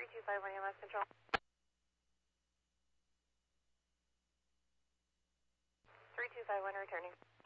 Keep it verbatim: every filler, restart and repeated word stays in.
two five one E M S Control. three two five one returning.